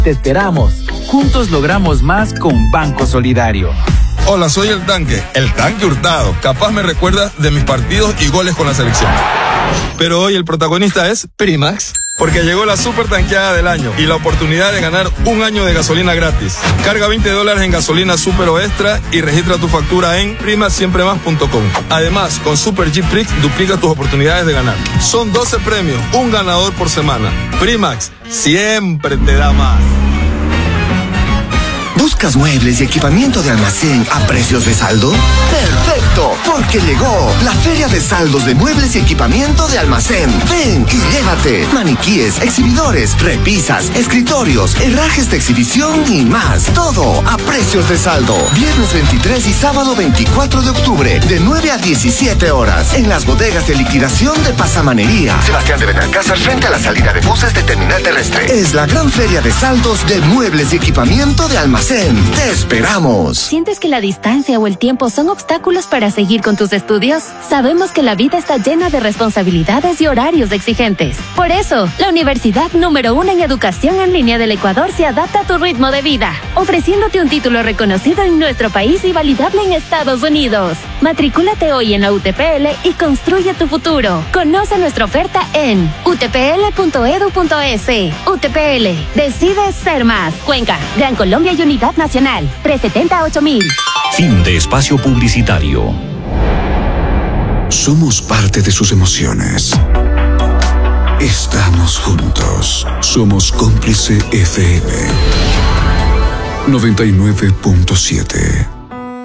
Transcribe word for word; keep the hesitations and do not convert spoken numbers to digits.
Te esperamos. Juntos logramos más con Banco Solidario. Hola, soy el Tanque, el Tanque Hurtado. Capaz me recuerda de mis partidos y goles con la selección. Pero hoy el protagonista es Primax, porque llegó la super tanqueada del año y la oportunidad de ganar un año de gasolina gratis. Carga veinte dólares en gasolina super o extra y registra tu factura en primax siempre más punto com. Además, con Super G Prix duplica tus oportunidades de ganar. Son doce premios, un ganador por semana. Primax siempre te da más. ¿Buscas muebles y equipamiento de almacén a precios de saldo? ¡Perfecto! Porque llegó la Feria de Saldos de Muebles y Equipamiento de Almacén. Ven y llévate maniquíes, exhibidores, repisas, escritorios, herrajes de exhibición y más. Todo a precios de saldo. Viernes veintitrés y sábado veinticuatro de octubre, de nueve a diecisiete horas, en las bodegas de liquidación de Pasamanería. Sebastián de Benalcázar, frente a la salida de buses de Terminal Terrestre. Es la gran feria de saldos de muebles y equipamiento de almacén. ¡Te esperamos! ¿Sientes que la distancia o el tiempo son obstáculos para seguir con tus estudios? Sabemos que la vida está llena de responsabilidades y horarios exigentes. Por eso, la universidad número uno en educación en línea del Ecuador se adapta a tu ritmo de vida, ofreciéndote un título reconocido en nuestro país y validable en Estados Unidos. Matricúlate hoy en la U T P L y construye tu futuro. Conoce nuestra oferta en u t p l punto e d u punto e s. U T P L, decide ser más. Cuenca, Gran Colombia y Unidad Nacional, trescientos setenta y ocho mil. Fin de espacio publicitario. Somos parte de sus emociones. Estamos juntos. Somos Cómplice F M noventa y nueve punto siete.